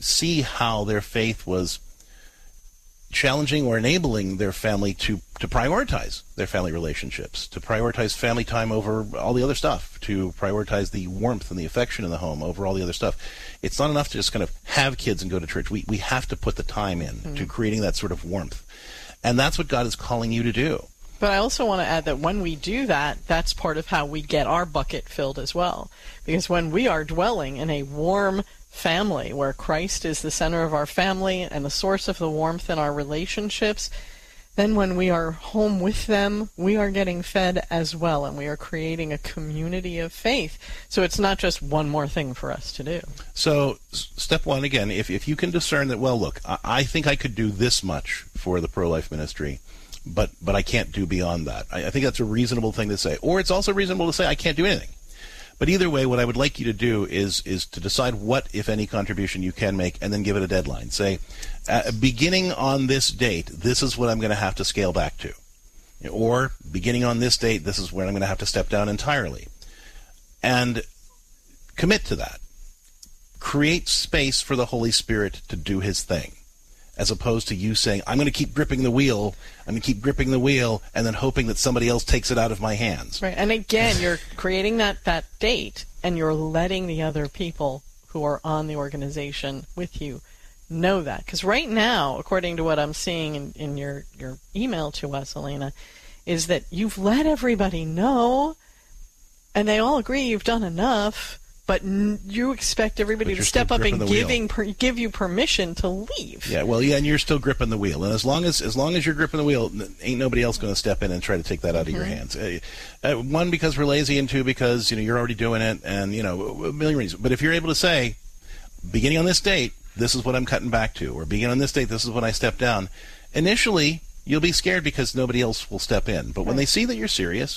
see how their faith was challenging or enabling their family to prioritize their family relationships, to prioritize family time over all the other stuff, to prioritize the warmth and the affection in the home over all the other stuff. It's not enough to just kind of have kids and go to church. We have to put the time in to creating that sort of warmth. And that's what God is calling you to do. But I also want to add that when we do that, that's part of how we get our bucket filled as well. Because when we are dwelling in a warm family where Christ is the center of our family and the source of the warmth in our relationships, then when we are home with them, we are getting fed as well, and we are creating a community of faith. So it's not just one more thing for us to do. So step one, again, if you can discern that, well, look, I think I could do this much for the pro-life ministry, but I can't do beyond that. I think that's a reasonable thing to say. Or it's also reasonable to say I can't do anything. But either way, what I would like you to do is to decide what, if any, contribution you can make, and then give it a deadline. Say, beginning on this date, this is what I'm going to have to scale back to. Or, beginning on this date, this is where I'm going to have to step down entirely. And commit to that. Create space for the Holy Spirit to do his thing, as opposed to you saying, I'm going to keep gripping the wheel, and then hoping that somebody else takes it out of my hands. Right, and again, you're creating that date, and you're letting the other people who are on the organization with you know that. Because right now, according to what I'm seeing in your email to us, Elena, is that you've let everybody know, and they all agree you've done enough, but you expect everybody to step up and give you permission to leave. Yeah, well, yeah, and you're still gripping the wheel. And as long as you're gripping the wheel, ain't nobody else going to step in and try to take that out of your hands. One, because we're lazy, and two, because you're already doing it, and a million reasons. But if you're able to say, beginning on this date, this is what I'm cutting back to, or beginning on this date, this is when I step down, initially you'll be scared because nobody else will step in. But when they see that you're serious,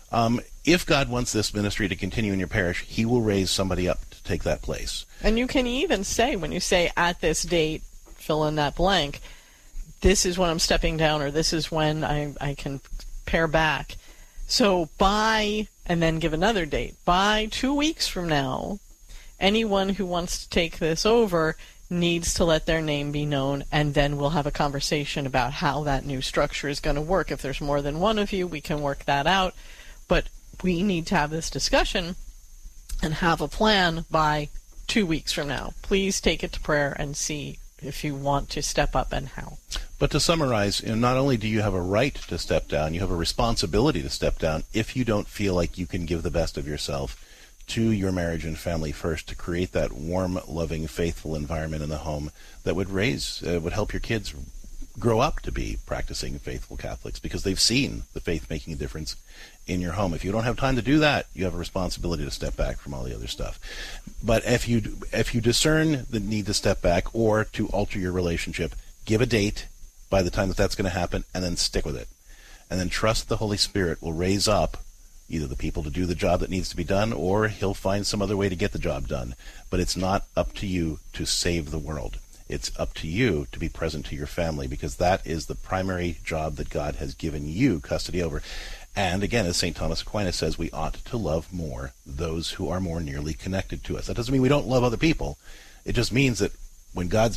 if God wants this ministry to continue in your parish, he will raise somebody up to take that place. And you can even say, when you say at this date, fill in that blank, this is when I'm stepping down, or this is when I can pare back. So and then give another date. By 2 weeks from now, anyone who wants to take this over needs to let their name be known, and then we'll have a conversation about how that new structure is going to work. If there's more than one of you, we can work that out. But we need to have this discussion and have a plan by 2 weeks from now. Please take it to prayer and see if you want to step up and how. But to summarize, not only do you have a right to step down, you have a responsibility to step down if you don't feel like you can give the best of yourself to your marriage and family first, to create that warm, loving, faithful environment in the home that would help your kids grow up to be practicing faithful Catholics, because they've seen the faith making a difference in your home. If you don't have time to do that, you have a responsibility to step back from all the other stuff. But if you discern the need to step back or to alter your relationship, give a date by the time that's going to happen, and then stick with it. And then trust the Holy Spirit will raise up either the people to do the job that needs to be done, or he'll find some other way to get the job done. But it's not up to you to save the world. It's up to you to be present to your family, because that is the primary job that God has given you custody over. And again, as St. Thomas Aquinas says, we ought to love more those who are more nearly connected to us. That doesn't mean we don't love other people. It just means that when God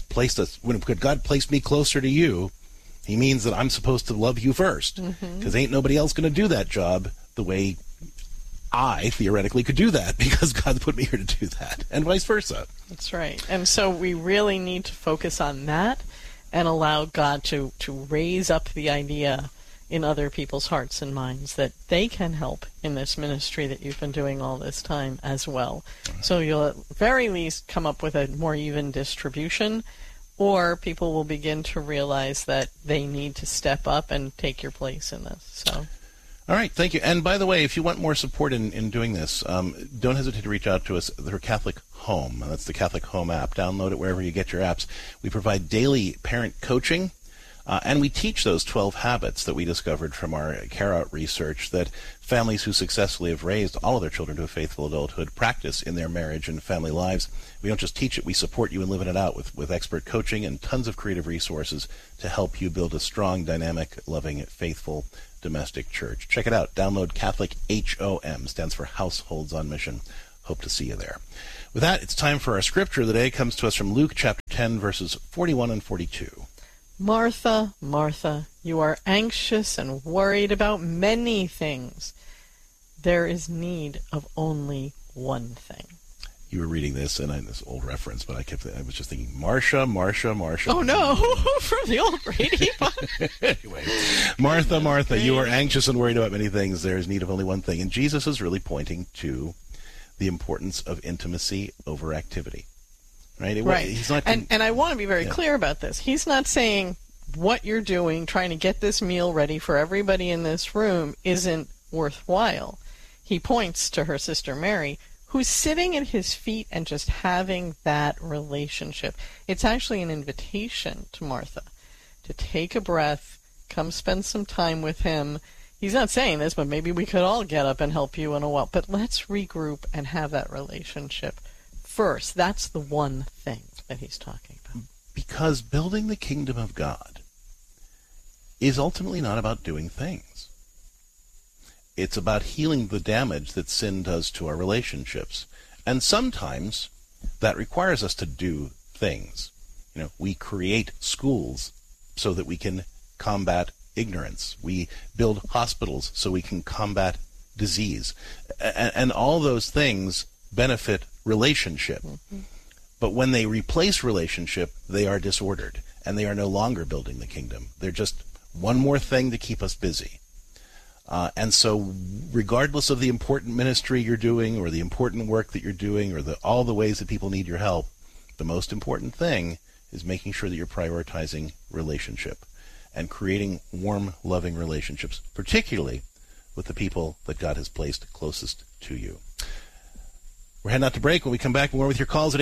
placed me closer to you, he means that I'm supposed to love you first, because ain't nobody else going to do that job the way I theoretically could do that, because God put me here to do that, and vice versa. That's right. And so we really need to focus on that and allow God to raise up the idea in other people's hearts and minds that they can help in this ministry that you've been doing all this time as well. So you'll at very least come up with a more even distribution, or people will begin to realize that they need to step up and take your place in this. So. All right, thank you. And by the way, if you want more support in doing this, don't hesitate to reach out to us through Catholic Home. That's the Catholic Home app. Download it wherever you get your apps. We provide daily parent coaching, and we teach those 12 habits that we discovered from our CARE research that families who successfully have raised all of their children to a faithful adulthood practice in their marriage and family lives. We don't just teach it, we support you in living it out with expert coaching and tons of creative resources to help you build a strong, dynamic, loving, faithful domestic church. Check it out. Download Catholic HOM, stands for Households on Mission. Hope to see you there. With that, it's time for our scripture of the day. It comes to us from Luke chapter 10, verses 41 and 42. Martha, Martha, you are anxious and worried about many things. There is need of only one thing. You were reading this, and this old reference, but I was just thinking, Marcia, Marcia, Marcia. Oh, no, from the old Brady Bunch. Anyway, Martha, Martha, you are anxious and worried about many things. There is need of only one thing. And Jesus is really pointing to the importance of intimacy over activity. Right? Right. He's not, and I want to be very clear about this. He's not saying what you're doing, trying to get this meal ready for everybody in this room, isn't worthwhile. He points to her sister Mary, who's sitting at his feet and just having that relationship. It's actually an invitation to Martha to take a breath, come spend some time with him. He's not saying this, but maybe we could all get up and help you in a while. But let's regroup and have that relationship first. That's the one thing that he's talking about. Because building the kingdom of God is ultimately not about doing things. It's about healing the damage that sin does to our relationships. And sometimes that requires us to do things. We create schools so that we can combat ignorance. We build hospitals so we can combat disease. And all those things benefit relationship. Mm-hmm. But when they replace relationship, they are disordered, and they are no longer building the kingdom. They're just one more thing to keep us busy. And so regardless of the important ministry you're doing or the important work that you're doing or all the ways that people need your help, the most important thing is making sure that you're prioritizing relationship and creating warm, loving relationships, particularly with the people that God has placed closest to you. We're heading out to break. When we come back, more with your calls at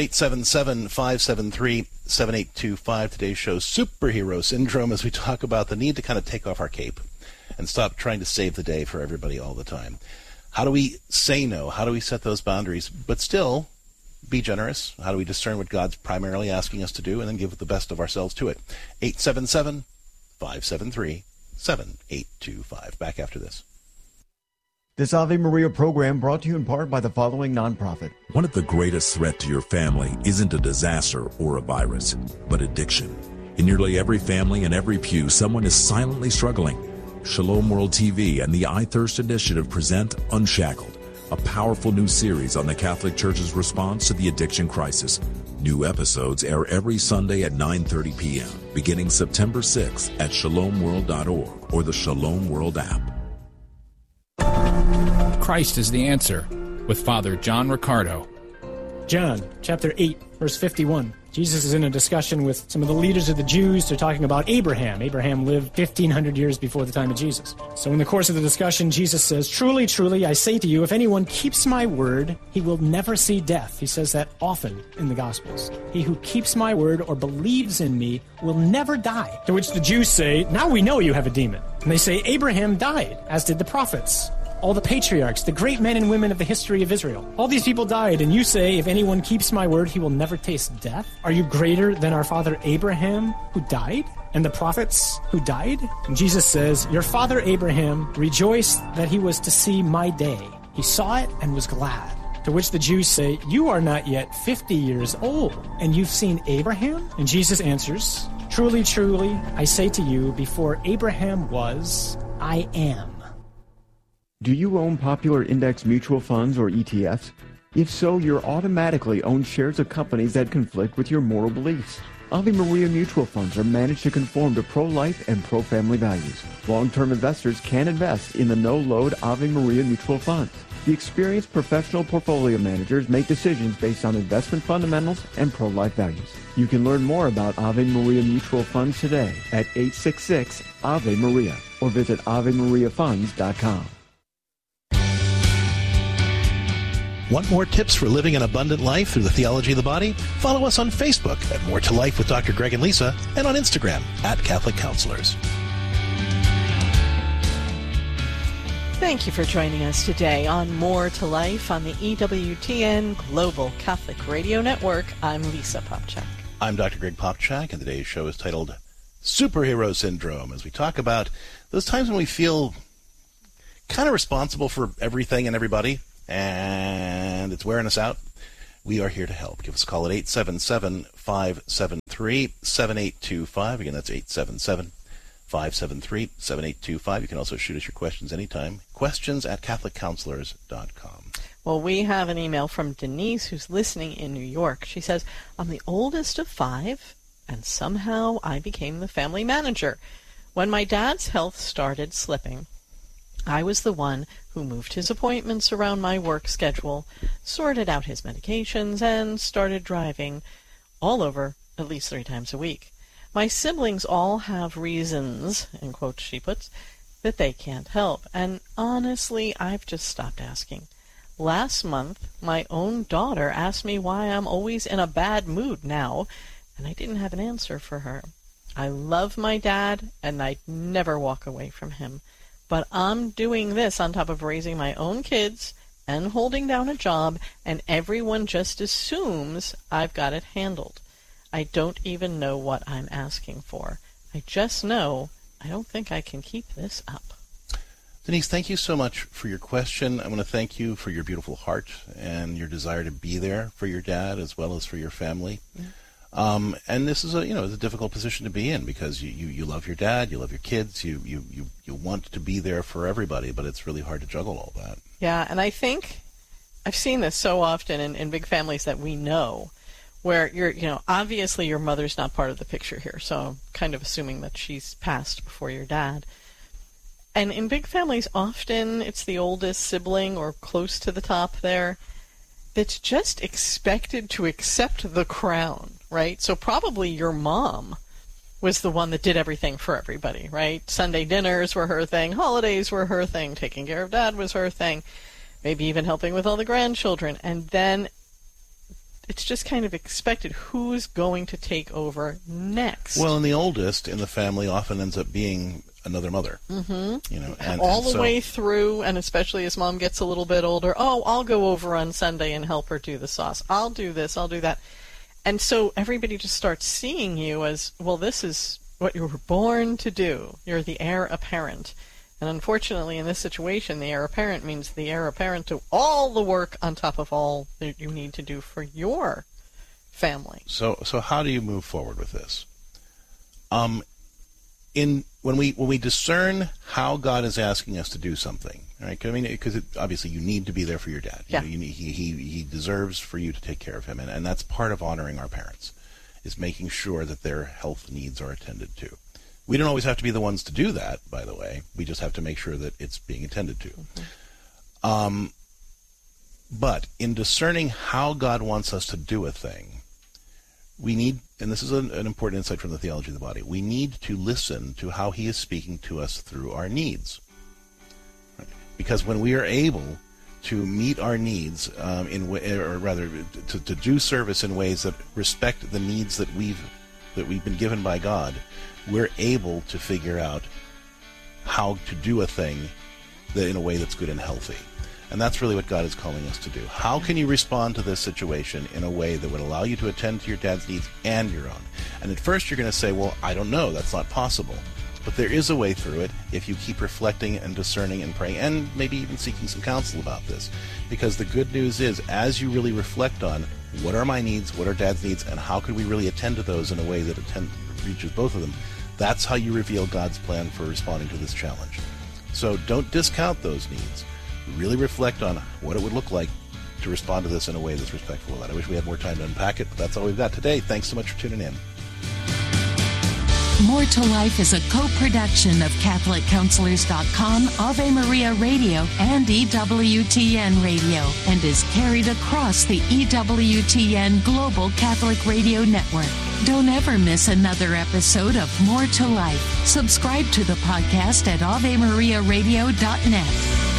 877-573-7825. Today's show, Superhero Syndrome, as we talk about the need to kind of take off our cape and stop trying to save the day for everybody all the time. How do we say no? How do we set those boundaries, but still be generous? How do we discern what God's primarily asking us to do and then give the best of ourselves to it? 877-573-7825. Back after this. This Ave Maria program brought to you in part by the following nonprofit. One of the greatest threats to your family isn't a disaster or a virus, but addiction. In nearly every family and every pew, someone is silently struggling. Shalom World TV and the I Thirst Initiative present Unshackled, a powerful new series on the Catholic Church's response to the addiction crisis. New episodes air every Sunday at 9:30 p.m., beginning September 6th at shalomworld.org or the Shalom World app. Christ is the answer, with Father John Riccardo. John, chapter 8, verse 51. Jesus is in a discussion with some of the leaders of the Jews. They're talking about Abraham. Abraham lived 1,500 years before the time of Jesus. So in the course of the discussion, Jesus says, "Truly, truly, I say to you, if anyone keeps my word, he will never see death." He says that often in the Gospels. "He who keeps my word or believes in me will never die." To which the Jews say, "Now we know you have a demon." And they say, "Abraham died, as did the prophets. All the patriarchs, the great men and women of the history of Israel. All these people died, and you say, if anyone keeps my word, he will never taste death? Are you greater than our father Abraham, who died? And the prophets who died?" And Jesus says, "Your father Abraham rejoiced that he was to see my day. He saw it and was glad." To which the Jews say, "You are not yet 50 years old, and you've seen Abraham?" And Jesus answers, "Truly, truly, I say to you, before Abraham was, I am." Do you own popular index mutual funds or ETFs? If so, you're automatically own shares of companies that conflict with your moral beliefs. Ave Maria mutual funds are managed to conform to pro-life and pro-family values. Long-term investors can invest in the no-load Ave Maria mutual funds. The experienced professional portfolio managers make decisions based on investment fundamentals and pro-life values. You can learn more about Ave Maria mutual funds today at 866-AVE-MARIA or visit AveMariaFunds.com. Want more tips for living an abundant life through the theology of the body? Follow us on Facebook at More to Life with Dr. Greg and Lisa, and on Instagram at Catholic Counselors. Thank you for joining us today on More to Life on the EWTN Global Catholic Radio Network. I'm Lisa Popchak. I'm Dr. Greg Popchak, and today's show is titled Superhero Syndrome, as we talk about those times when we feel kind of responsible for everything and everybody, and it's wearing us out. we are here to help. Give us a call at 877-573-7825. Again, that's 877-573-7825. You can also shoot us your questions anytime. questions@catholiccounselors.com. Well, we have an email from Denise, who's listening in New York. She says, I'm the oldest of 5, and somehow I became the family manager. When my dad's health started slipping, I was the one who moved his appointments around my work schedule, sorted out his medications, and started driving all over at least 3 times a week. My siblings all have reasons, in quotes she puts, that they can't help, and honestly, I've just stopped asking. Last month, my own daughter asked me why I'm always in a bad mood now, and I didn't have an answer for her. I love my dad, and I'd never walk away from him. But I'm doing this on top of raising my own kids and holding down a job, and everyone just assumes I've got it handled. I don't even know what I'm asking for. I just know I don't think I can keep this up. Denise, thank you so much for your question. I want to thank you for your beautiful heart and your desire to be there for your dad as well as for your family. Yeah. And this is a difficult position to be in because you love your dad, you love your kids, you want to be there for everybody, but it's really hard to juggle all that. Yeah, and I think I've seen this so often in big families that we know, where obviously your mother's not part of the picture here, so I'm kind of assuming that she's passed before your dad. And in big families, often it's the oldest sibling or close to the top there that's just expected to accept the crown, right? So probably your mom was the one that did everything for everybody, right? Sunday dinners were her thing, holidays were her thing, taking care of dad was her thing, maybe even helping with all the grandchildren. And then it's just kind of expected who's going to take over next. Well, and the oldest in the family often ends up being another mother. Mm-hmm. And the way through, and especially as mom gets a little bit older, I'll go over on Sunday and help her do the sauce. I'll do this, I'll do that. And so everybody just starts seeing you as, well, this is what you were born to do. You're the heir apparent. And unfortunately, in this situation, the heir apparent means the heir apparent to all the work on top of all that you need to do for your family. So how do you move forward with this? When we discern how God is asking us to do something, right? Because obviously you need to be there for your dad. Yeah. He deserves for you to take care of him, and that's part of honoring our parents, is making sure that their health needs are attended to. We don't always have to be the ones to do that, by the way. We just have to make sure that it's being attended to. Mm-hmm. But in discerning how God wants us to do a thing, we need, and this is an important insight from the theology of the body, we need to listen to how he is speaking to us through our needs. Right? Because when we are able to meet our needs, to do service in ways that respect the needs that we've been given by God, we're able to figure out how to do a thing in a way that's good and healthy. And that's really what God is calling us to do. How can you respond to this situation in a way that would allow you to attend to your dad's needs and your own? And at first you're going to say, well, I don't know, that's not possible. But there is a way through it if you keep reflecting and discerning and praying and maybe even seeking some counsel about this. Because the good news is, as you really reflect on what are my needs, what are dad's needs, and how can we really attend to those in a way that reaches both of them, that's how you reveal God's plan for responding to this challenge. So don't discount those needs. Really reflect on what it would look like to respond to this in a way that's respectful of that. I wish we had more time to unpack it, but that's all we've got today. Thanks so much for tuning in. More to Life is a co-production of CatholicCounselors.com, Ave Maria Radio, and EWTN Radio, and is carried across the EWTN Global Catholic Radio Network. Don't ever miss another episode of More to Life. Subscribe to the podcast at AveMariaRadio.net.